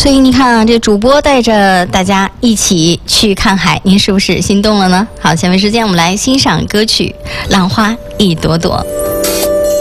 所以你看啊，这主播带着大家一起去看海，您是不是心动了呢？好，下面时间我们来欣赏歌曲《浪花一朵朵》。